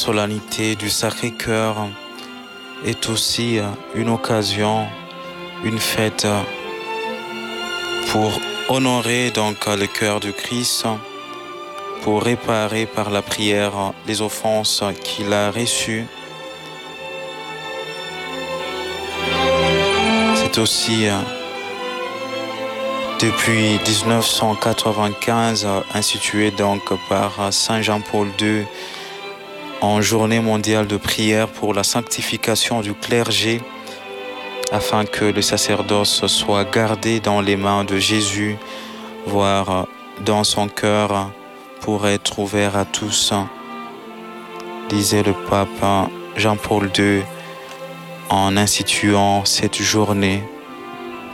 solennité du Sacré-Cœur est aussi une occasion, une fête pour honorer donc le cœur du Christ, pour réparer par la prière les offenses qu'il a reçues. C'est aussi depuis 1995 institué donc par Saint Jean-Paul II en journée mondiale de prière pour la sanctification du clergé, afin que le sacerdoce soit gardé dans les mains de Jésus, voire dans son cœur, pour être ouvert à tous, disait le pape Jean-Paul II en instituant cette journée